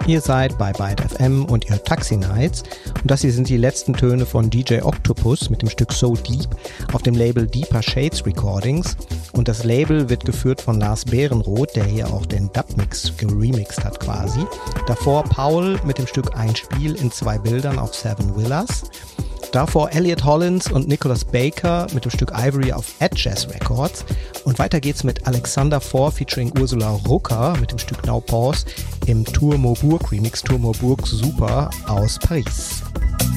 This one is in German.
Ihr seid bei Byte FM und ihr Taxi Nights und das hier sind die letzten Töne von DJ Octopus mit dem Stück So Deep auf dem Label Deeper Shades Recordings und das Label wird geführt von Lars Behrenroth, der hier auch den Dubmix geremixed hat quasi. Davor Paul mit dem Stück Ein Spiel in 2 Bildern auf Seven Villas. Davor Elliot Hollins und Nicholas Baker mit dem Stück Ivory auf At Jazz Records. Und weiter geht's mit Alexander Four featuring Ursula Rucker mit dem Stück Now Pause im Tour Maubourg Remix, Tour Maubourg Super aus Paris.